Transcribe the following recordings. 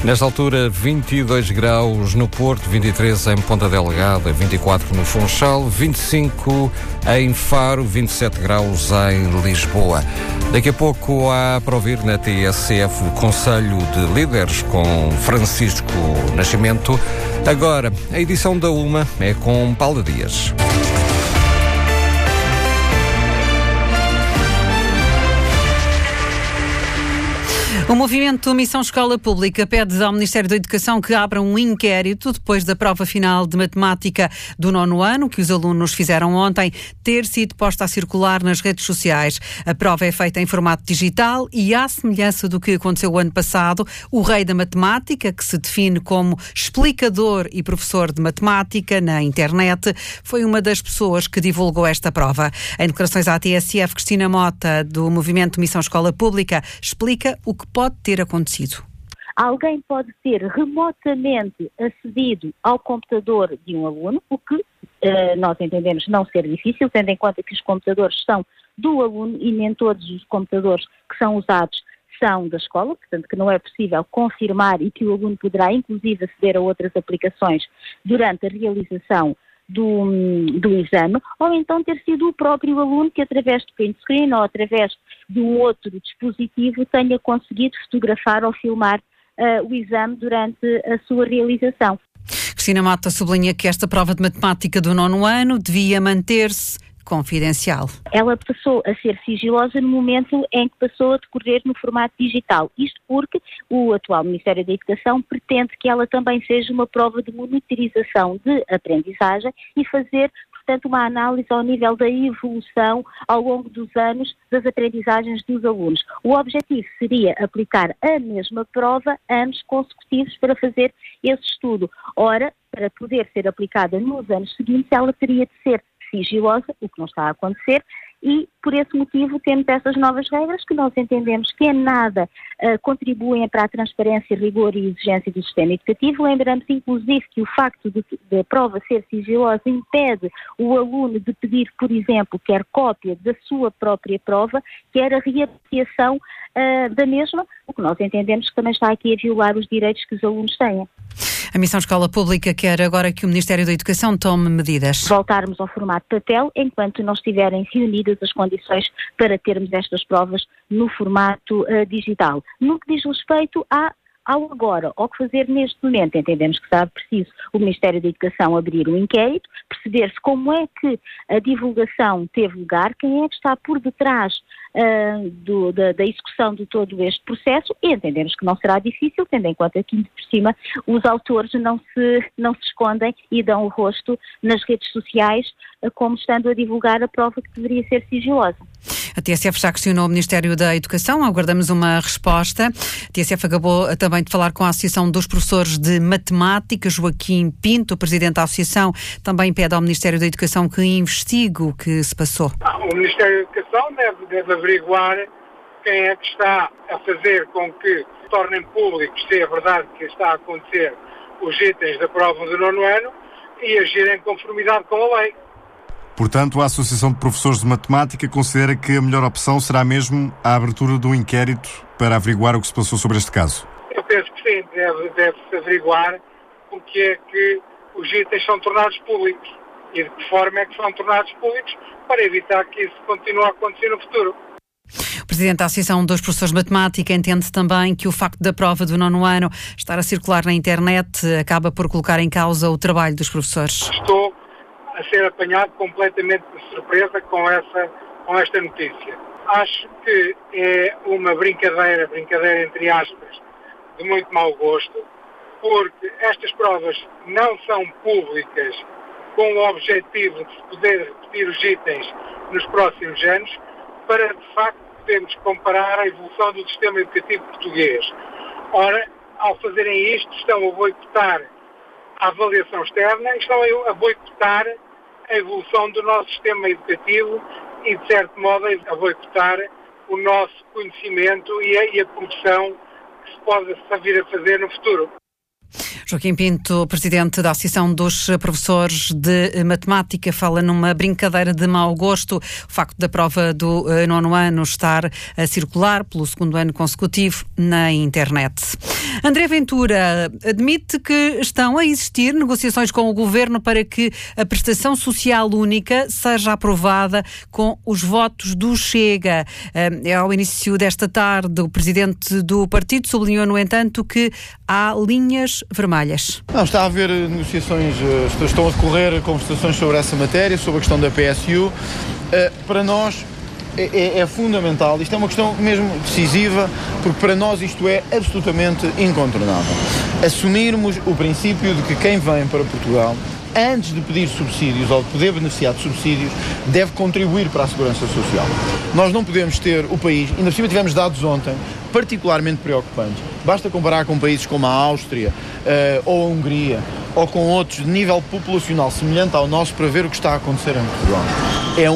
Nesta altura, 22 graus no Porto, 23 em Ponta Delgada, 24 no Funchal, 25 em Faro, 27 graus em Lisboa. Daqui a pouco há para ouvir na TSF o Conselho de Líderes com Francisco Nascimento. Agora, a edição da Uma é com Paula Dias. O movimento Missão Escola Pública pede ao Ministério da Educação que abra um inquérito depois da prova final de matemática do 9º ano, que os alunos fizeram ontem, ter sido posta a circular nas redes sociais. A prova é feita em formato digital e, à semelhança do que aconteceu o ano passado, o rei da matemática, que se define como explicador e professor de matemática na internet, foi uma das pessoas que divulgou esta prova. Em declarações à TSF, Cristina Mota, do movimento Missão Escola Pública, explica o que pode ter acontecido. Alguém pode ter remotamente acedido ao computador de um aluno, o que nós entendemos não ser difícil, tendo em conta que os computadores são do aluno e nem todos os computadores que são usados são da escola, portanto que não é possível confirmar e que o aluno poderá inclusive aceder a outras aplicações durante a realização do exame, ou então ter sido o próprio aluno que, através do print screen ou através de um outro dispositivo, tenha conseguido fotografar ou filmar o exame durante a sua realização. Cristina Mota sublinha que esta prova de matemática do 9º ano devia manter-se confidencial. Ela passou a ser sigilosa no momento em que passou a decorrer no formato digital. Isto porque o atual Ministério da Educação pretende que ela também seja uma prova de monitorização de aprendizagem e fazer, portanto, uma análise ao nível da evolução ao longo dos anos das aprendizagens dos alunos. O objetivo seria aplicar a mesma prova anos consecutivos para fazer esse estudo. Ora, para poder ser aplicada nos anos seguintes, ela teria de ser sigilosa, o que não está a acontecer, e por esse motivo temos essas novas regras que nós entendemos que em nada contribuem para a transparência, rigor e exigência do sistema educativo. Lembramos inclusive que o facto de a prova ser sigilosa impede o aluno de pedir, por exemplo, quer cópia da sua própria prova, quer a reapreciação da mesma, o que nós entendemos que também está aqui a violar os direitos que os alunos têm. A Missão Escola Pública quer agora que o Ministério da Educação tome medidas. Voltarmos ao formato papel enquanto não estiverem reunidas as condições para termos estas provas no formato digital. No que diz respeito ao agora, ao que fazer neste momento, entendemos que será preciso o Ministério da Educação abrir um inquérito, perceber-se como é que a divulgação teve lugar, quem é que está por detrás da execução de todo este processo, e entendemos que não será difícil, tendo em conta que, por cima, os autores não se escondem e dão o rosto nas redes sociais como estando a divulgar a prova que deveria ser sigilosa. A TSF já questionou o Ministério da Educação, aguardamos uma resposta. A TSF acabou também de falar com a Associação dos Professores de Matemática. Joaquim Pinto, o presidente da Associação, também pede ao Ministério da Educação que investigue o que se passou. O Ministério da Educação deve averiguar quem é que está a fazer com que se tornem públicos, se é verdade que está a acontecer, os itens da prova do 9º ano e agir em conformidade com a lei. Portanto, a Associação de Professores de Matemática considera que a melhor opção será mesmo a abertura do inquérito para averiguar o que se passou sobre este caso? Eu penso que sim, deve-se averiguar o que é que os itens são tornados públicos e de que forma é que são tornados públicos para evitar que isso continue a acontecer no futuro. O presidente da Associação dos Professores de Matemática entende também que o facto da prova do 9º ano estar a circular na internet acaba por colocar em causa o trabalho dos professores. Estou a ser apanhado completamente de surpresa com esta notícia. Acho que é uma brincadeira entre aspas, de muito mau gosto, porque estas provas não são públicas com o objetivo de se poder repetir os itens nos próximos anos, para de facto podermos comparar a evolução do sistema educativo português. Ora, ao fazerem isto, estão a boicotar a avaliação externa e estão a boicotar a evolução do nosso sistema educativo e, de certo modo, a boicotar o nosso conhecimento e a produção que se pode vir a fazer no futuro. Joaquim Pinto, presidente da Associação dos Professores de Matemática, fala numa brincadeira de mau gosto, o facto da prova do 9º ano estar a circular pelo 2º ano consecutivo na internet. André Ventura admite que estão a existir negociações com o Governo para que a prestação social única seja aprovada com os votos do Chega. Ao início desta tarde, o presidente do partido sublinhou, no entanto, que há linhas vermelhas. Não, está a haver negociações, estão a decorrer conversações sobre essa matéria, sobre a questão da PSU. Para nós é fundamental, isto é uma questão mesmo decisiva, porque para nós isto é absolutamente incontornável. Assumirmos o princípio de que quem vem para Portugal, antes de pedir subsídios ou de poder beneficiar de subsídios, deve contribuir para a segurança social. Nós não podemos ter o país, ainda por cima tivemos dados ontem, particularmente preocupantes. Basta comparar com países como a Áustria ou a Hungria, ou com outros de nível populacional semelhante ao nosso, para ver o que está a acontecer em Portugal. É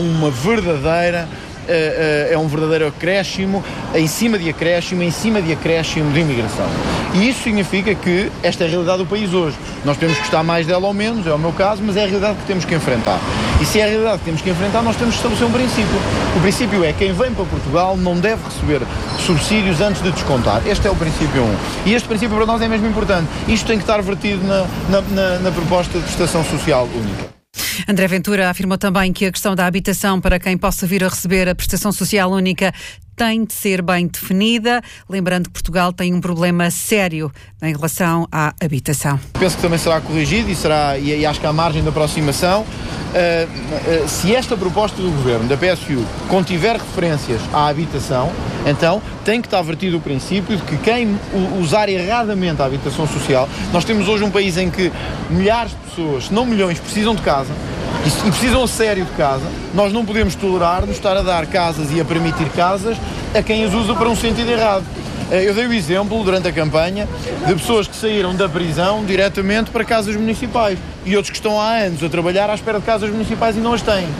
um verdadeiro acréscimo, em cima de acréscimo de imigração. E isso significa que esta é a realidade do país hoje. Nós temos que gostar mais dela ou menos, é o meu caso, mas é a realidade que temos que enfrentar. E se é a realidade que temos que enfrentar, nós temos que estabelecer um princípio. O princípio é que quem vem para Portugal não deve receber subsídios antes de descontar. Este é o princípio 1. E este princípio para nós é mesmo importante. Isto tem que estar vertido na proposta de prestação social única. André Ventura afirmou também que a questão da habitação para quem possa vir a receber a prestação social única tem de ser bem definida, lembrando que Portugal tem um problema sério em relação à habitação. Penso que também será corrigido e acho que há margem de aproximação. Se esta proposta do Governo, da PSU, contiver referências à habitação, então tem que estar vertido o princípio de que quem usar erradamente a habitação social, nós temos hoje um país em que milhares de pessoas, se não milhões, precisam de casa, e precisam a sério de casa. Nós não podemos tolerar-nos estar a dar casas e a permitir casas a quem as usa para um sentido errado. Eu dei o exemplo, durante a campanha, de pessoas que saíram da prisão diretamente para casas municipais e outros que estão há anos a trabalhar à espera de casas municipais e não as têm.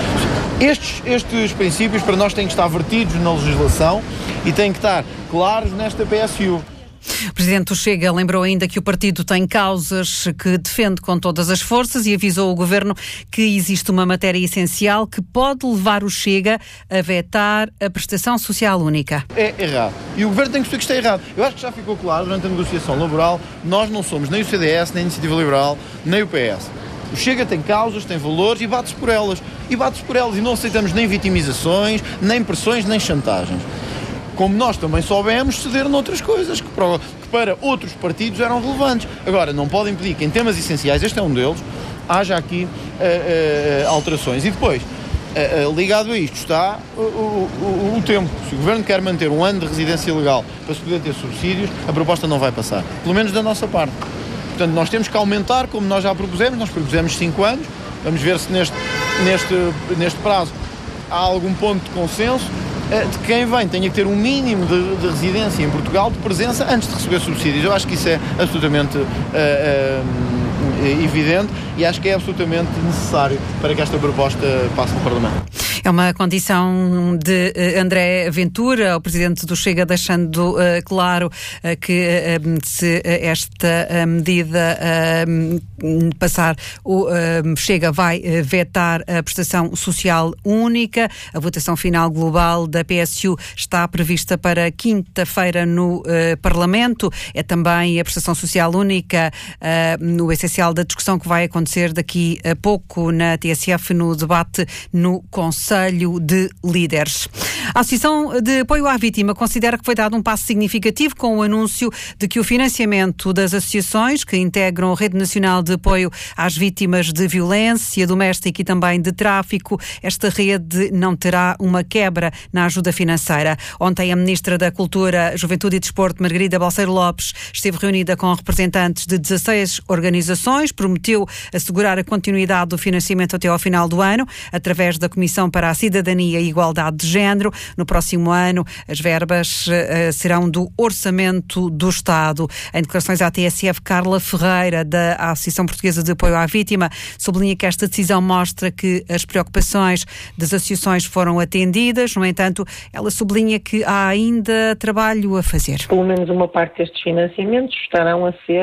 Estes princípios para nós têm que estar vertidos na legislação e têm que estar claros nesta PSU. O presidente do Chega lembrou ainda que o partido tem causas que defende com todas as forças e avisou o Governo que existe uma matéria essencial que pode levar o Chega a vetar a prestação social única. É errado. E o Governo tem que perceber que isto é errado. Eu acho que já ficou claro durante a negociação laboral, nós não somos nem o CDS, nem a Iniciativa Liberal, nem o PS. O Chega tem causas, tem valores e bate-se por elas. E não aceitamos nem vitimizações, nem pressões, nem chantagens. Como nós também soubemos ceder noutras coisas que para outros partidos eram relevantes. Agora, não podem pedir que em temas essenciais, este é um deles, haja aqui alterações. E depois, ligado a isto, está o tempo. Se o Governo quer manter um ano de residência legal para se poder ter subsídios, a proposta não vai passar. Pelo menos da nossa parte. Portanto, nós temos que aumentar, como nós já propusemos. Nós propusemos 5 anos. Vamos ver se neste prazo há algum ponto de consenso de quem vem tenha que ter um mínimo de residência em Portugal, de presença, antes de receber subsídios. Eu acho que isso é absolutamente evidente e acho que é absolutamente necessário para que esta proposta passe no Parlamento. É uma condição de André Ventura, o presidente do Chega, deixando claro que se esta medida passar, o Chega vai vetar a prestação social única. A votação final global da PSU está prevista para quinta-feira no Parlamento. É também a prestação social única no essencial da discussão que vai acontecer daqui a pouco na TSF, no debate no Conselho de Líderes. A Associação de Apoio à Vítima considera que foi dado um passo significativo com o anúncio de que o financiamento das associações que integram a Rede Nacional de Apoio às Vítimas de Violência Doméstica e também de Tráfico, esta rede não terá uma quebra na ajuda financeira. Ontem a Ministra da Cultura, Juventude e Desporto, Margarida Balseiro Lopes, esteve reunida com representantes de 16 organizações, prometeu assegurar a continuidade do financiamento até ao final do ano, através da Comissão para a Cidadania e Igualdade de Género. No próximo ano, as verbas serão do Orçamento do Estado. Em declarações à TSF, Carla Ferreira, da Associação Portuguesa de Apoio à Vítima, sublinha que esta decisão mostra que as preocupações das associações foram atendidas. No entanto, ela sublinha que há ainda trabalho a fazer. Pelo menos uma parte destes financiamentos estarão a ser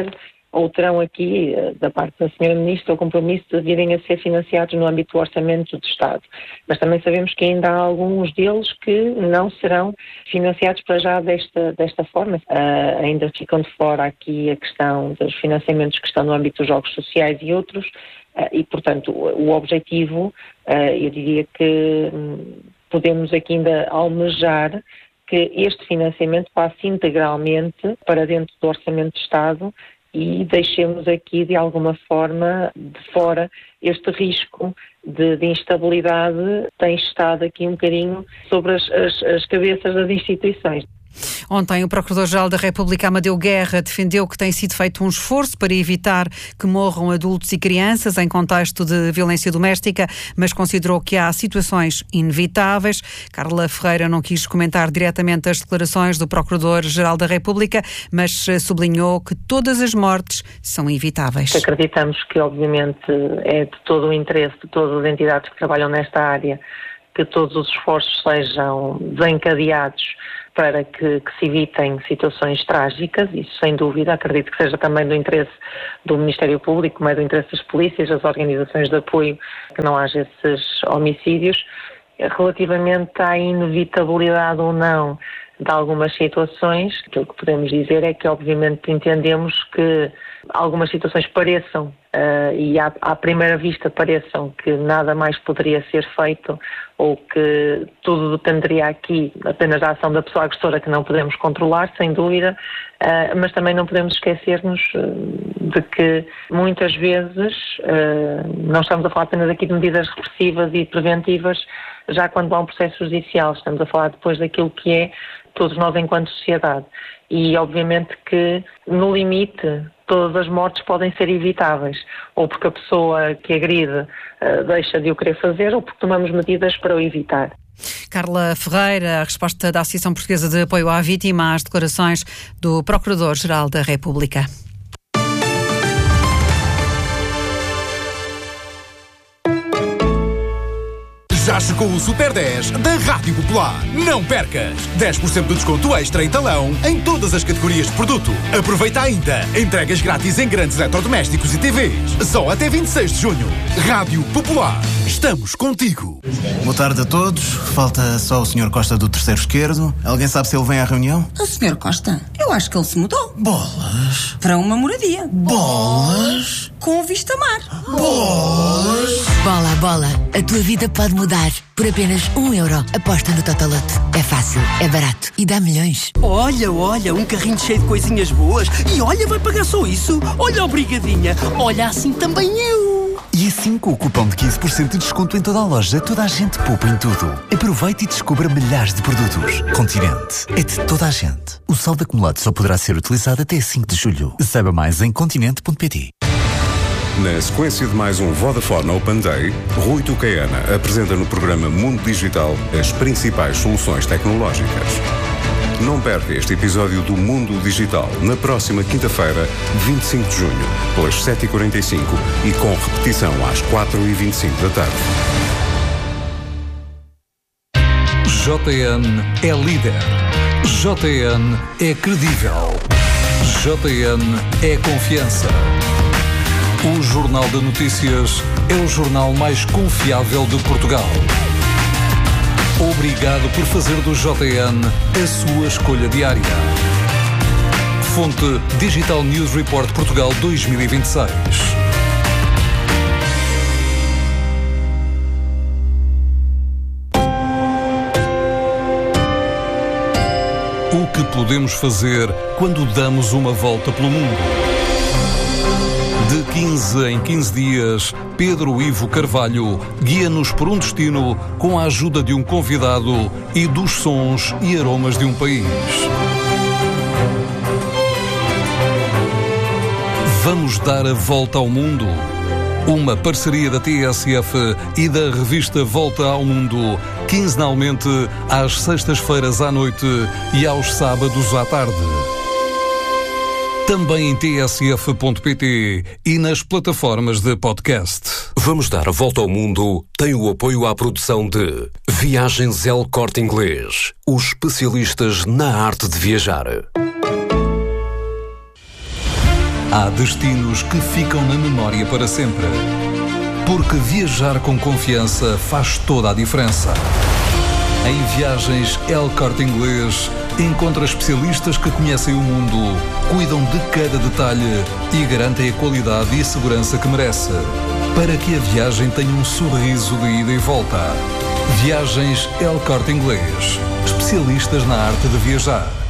ou terão aqui, da parte da Sra. Ministra, o compromisso de virem a ser financiados no âmbito do Orçamento do Estado. Mas também sabemos que ainda há alguns deles que não serão financiados para já desta forma. Ainda ficam de fora aqui a questão dos financiamentos que estão no âmbito dos jogos sociais e outros, e, portanto, o objetivo, eu diria que podemos aqui ainda almejar que este financiamento passe integralmente para dentro do Orçamento de Estado e deixemos aqui, de alguma forma, de fora este risco de instabilidade que tem estado aqui um bocadinho sobre as cabeças das instituições. Ontem, o Procurador-Geral da República, Amadeu Guerra, defendeu que tem sido feito um esforço para evitar que morram adultos e crianças em contexto de violência doméstica, mas considerou que há situações inevitáveis. Carla Ferreira não quis comentar diretamente as declarações do Procurador-Geral da República, mas sublinhou que todas as mortes são evitáveis. Acreditamos que, obviamente, é de todo o interesse de todas as entidades que trabalham nesta área que todos os esforços sejam desencadeados para que se evitem situações trágicas. Isso, sem dúvida, acredito que seja também do interesse do Ministério Público, mas do interesse das polícias, das organizações de apoio, que não haja esses homicídios. Relativamente à inevitabilidade ou não de algumas situações, aquilo que podemos dizer é que, obviamente, entendemos que algumas situações pareçam, e à primeira vista pareçam que nada mais poderia ser feito ou que tudo dependeria aqui apenas da ação da pessoa agressora, que não podemos controlar, sem dúvida, mas também não podemos esquecer-nos de que muitas vezes não estamos a falar apenas aqui de medidas repressivas e preventivas, já quando há um processo judicial, estamos a falar depois daquilo que é todos nós enquanto sociedade. E obviamente que, no limite, todas as mortes podem ser evitáveis, ou porque a pessoa que agride deixa de o querer fazer, ou porque tomamos medidas para o evitar. Carla Ferreira, a resposta da Associação Portuguesa de Apoio à Vítima às declarações do Procurador-Geral da República. Já chegou o Super 10 da Rádio Popular. Não percas! 10% de desconto extra em talão em todas as categorias de produto. Aproveita ainda! Entregas grátis em grandes eletrodomésticos e TVs. Só até 26 de junho. Rádio Popular. Estamos contigo. Boa tarde a todos. Falta só o Sr. Costa do terceiro esquerdo. Alguém sabe se ele vem à reunião? O Sr. Costa? Eu acho que ele se mudou. Bolas. Para uma moradia. Bolas. Com vista mar. Bolas. Bola. A tua vida pode mudar. Por apenas €1. Aposta no Totoloto. É fácil, é barato e dá milhões. Olha, um carrinho cheio de coisinhas boas. E olha, vai pagar só isso. Olha, obrigadinha. Olha, assim também eu. E assim, com o cupom de 15% de desconto em toda a loja, toda a gente poupa em tudo. Aproveite e descubra milhares de produtos. Continente. É de toda a gente. O saldo acumulado só poderá ser utilizado até 5 de julho. Saiba mais em continente.pt. Na sequência de mais um Vodafone Open Day, Rui Tucaiana apresenta no programa Mundo Digital as principais soluções tecnológicas. Não perca este episódio do Mundo Digital na próxima quinta-feira, 25 de junho, pelas 7h45 e com repetição às 4h25 da tarde. JN é líder. JN é credível. JN é confiança. O Jornal de Notícias é o jornal mais confiável de Portugal. Obrigado por fazer do JN a sua escolha diária. Fonte Digital News Report Portugal 2026. O que podemos fazer quando damos uma volta pelo mundo? De 15 em 15 dias, Pedro Ivo Carvalho guia-nos por um destino com a ajuda de um convidado e dos sons e aromas de um país. Vamos dar a volta ao mundo. Uma parceria da TSF e da revista Volta ao Mundo, quinzenalmente às sextas-feiras à noite e aos sábados à tarde. Também em tsf.pt e nas plataformas de podcast. Vamos dar a volta ao mundo. Tem o apoio à produção de Viagens El Corte Inglês, os especialistas na arte de viajar. Há destinos que ficam na memória para sempre. Porque viajar com confiança faz toda a diferença. Em Viagens El Corte Inglês, encontra especialistas que conhecem o mundo, cuidam de cada detalhe e garantem a qualidade e a segurança que merece, para que a viagem tenha um sorriso de ida e volta. Viagens El Corte Inglês, especialistas na arte de viajar.